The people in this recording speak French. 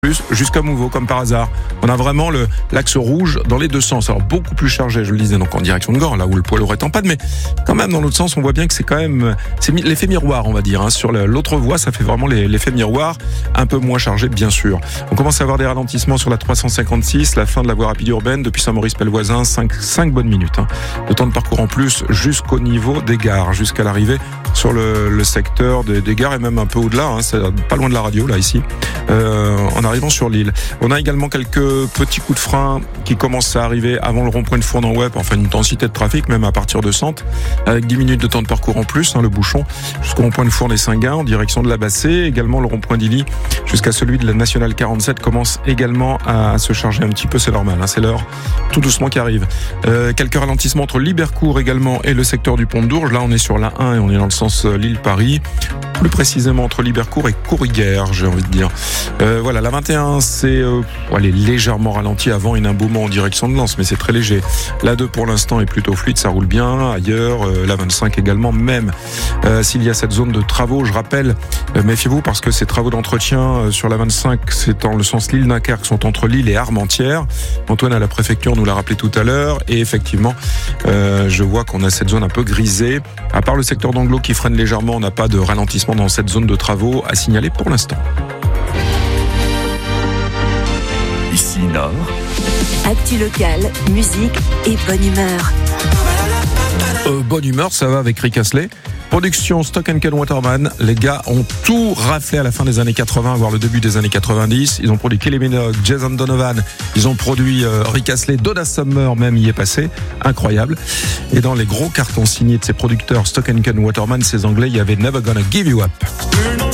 plus jusqu'à Mouveau, comme par hasard. On a vraiment l'axe rouge dans les deux sens. Alors beaucoup plus chargé, je le disais, donc en direction de Gand, là où le poids lourd est en panne, mais quand même dans l'autre sens, on voit bien que c'est quand même l'effet miroir, on va dire. Sur l'autre voie, ça fait vraiment l'effet miroir, un peu moins chargé, bien sûr. On commence à avoir des ralentissements sur la 356, la fin de la voie rapide urbaine depuis Saint-Maurice-Pelvoisin, 5 bonnes minutes. Le temps de parcours en plus jusqu'au niveau des gares, jusqu'à l'arrivée sur le secteur des gares et même un peu au-delà, c'est pas loin de la radio là ici, en arrivant sur l'île. On a également quelques petits coups de frein qui commencent à arriver avant le rond-point de Fournan-Web, enfin une densité de trafic même à partir de Sante, avec 10 minutes de temps de parcours en plus, le bouchon jusqu'au rond-point de Fournes-et-Saint-Gin en direction de la Bassée. Également le rond-point d'Illy jusqu'à celui de la Nationale 47 commence également à se charger un petit peu, c'est normal, c'est l'heure tout doucement qui arrive. Quelques ralentissements entre Libercourt également et le secteur du Pont de Dourges. Là on est sur la 1 et on est dans le sens Lille-Paris, plus précisément entre Libercourt et Couriguères, j'ai envie de dire. Voilà, la 21 elle est légèrement ralentie avant une emboumement en direction de Lens, mais c'est très léger. La 2 pour l'instant est plutôt fluide, ça roule bien. Ailleurs, la 25 également, même s'il y a cette zone de travaux, je rappelle, méfiez-vous parce que ces travaux d'entretien sur la 25, c'est dans le sens Lille-Dunkerque, sont entre Lille et Armentières. Antoine à la préfecture nous l'a rappelé tout à l'heure, et effectivement, je vois qu'on a cette zone un peu grisée. À part le secteur d'Anglo qui freine légèrement, on n'a pas de ralentissement dans cette zone de travaux à signaler pour l'instant. Ici Nord. Actu locale, musique et bonne humeur. Bonne humeur, ça va avec Rick Astley. Production Stock & Ken Waterman. Les gars ont tout raflé à la fin des années 80, voire le début des années 90. Ils ont produit Kylie Minogue, Jason Donovan. Ils ont produit Rick Astley, Donna Summer même y est passé. Incroyable. Et dans les gros cartons signés de ces producteurs Stock & Ken Waterman, ces Anglais, il y avait Never Gonna Give You Up.